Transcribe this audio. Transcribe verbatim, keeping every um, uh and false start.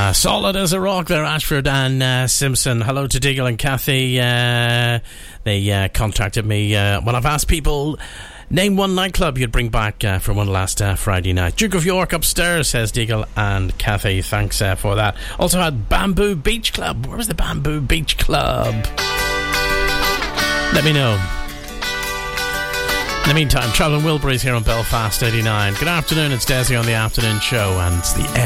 Uh, solid as a rock there, Ashford and uh, Simpson. Hello to Diggle and Kathy. Uh, they uh, contacted me uh, when I've asked people, name one nightclub you'd bring back uh, for one last uh, Friday night. Duke of York upstairs, says Diggle and Kathy. Thanks uh, for that. Also had Bamboo Beach Club. Where was the Bamboo Beach Club? Let me know. In the meantime, Travelling Wilburys here on Belfast eighty-nine. Good afternoon, it's Desi on the afternoon show, and it's the